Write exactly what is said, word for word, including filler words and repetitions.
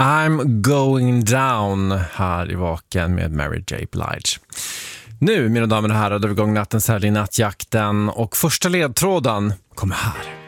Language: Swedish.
I'm going down här i Vaken med Mary J. Blige. Nu, mina damer och herrar, då är vi igång nattens här i nattjakten och första ledtråden kommer här.